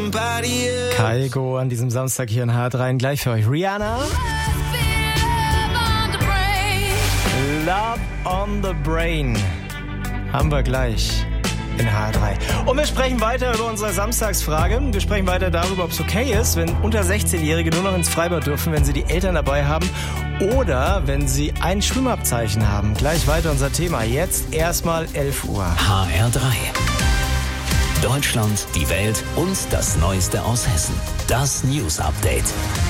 Kygo an diesem Samstag hier in H3. Gleich für euch Rihanna. Love on the Brain. Haben wir gleich in H3. Und wir sprechen weiter über unsere Samstagsfrage. Wir sprechen weiter darüber, ob es okay ist, wenn unter 16-Jährige nur noch ins Freibad dürfen, wenn sie die Eltern dabei haben oder wenn sie ein Schwimmabzeichen haben. Gleich weiter unser Thema. Jetzt erstmal 11 Uhr. HR3. Deutschland, die Welt und das Neueste aus Hessen. Das News Update.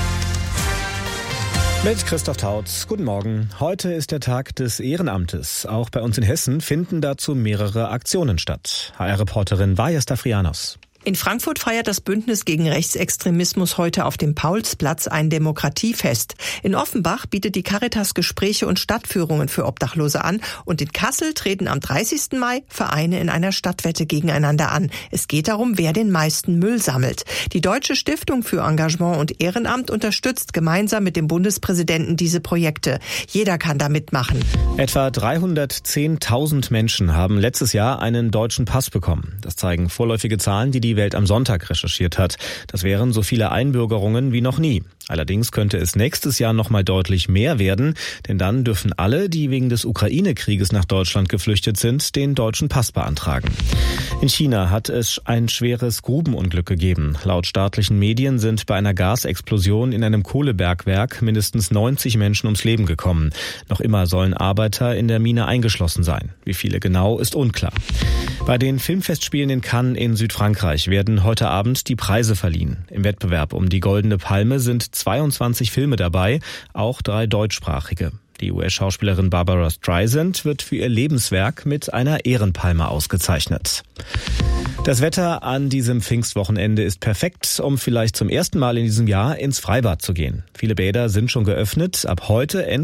Mit Christoph Tautz. Guten Morgen. Heute ist der Tag des Ehrenamtes. Auch bei uns in Hessen finden dazu mehrere Aktionen statt. HR-Reporterin Vaja Stafrianos. In Frankfurt feiert das Bündnis gegen Rechtsextremismus heute auf dem Paulsplatz ein Demokratiefest. In Offenbach bietet die Caritas Gespräche und Stadtführungen für Obdachlose an. Und in Kassel treten am 30. Mai Vereine in einer Stadtwette gegeneinander an. Es geht darum, wer den meisten Müll sammelt. Die Deutsche Stiftung für Engagement und Ehrenamt unterstützt gemeinsam mit dem Bundespräsidenten diese Projekte. Jeder kann da mitmachen. Etwa 310.000 Menschen haben letztes Jahr einen deutschen Pass bekommen. Das zeigen vorläufige Zahlen, die Welt am Sonntag recherchiert hat. Das wären so viele Einbürgerungen wie noch nie. Allerdings könnte es nächstes Jahr noch mal deutlich mehr werden, denn dann dürfen alle, die wegen des Ukraine-Krieges nach Deutschland geflüchtet sind, den deutschen Pass beantragen. In China hat es ein schweres Grubenunglück gegeben. Laut staatlichen Medien sind bei einer Gasexplosion in einem Kohlebergwerk mindestens 90 Menschen ums Leben gekommen. Noch immer sollen Arbeiter in der Mine eingeschlossen sein. Wie viele genau, ist unklar. Bei den Filmfestspielen in Cannes in Südfrankreich werden heute Abend die Preise verliehen. Im Wettbewerb um die Goldene Palme sind 22 Filme dabei, auch 3 deutschsprachige. Die US-Schauspielerin Barbara Streisand wird für ihr Lebenswerk mit einer Ehrenpalme ausgezeichnet. Das Wetter an diesem Pfingstwochenende ist perfekt, um vielleicht zum ersten Mal in diesem Jahr ins Freibad zu gehen. Viele Bäder sind schon geöffnet. Ab heute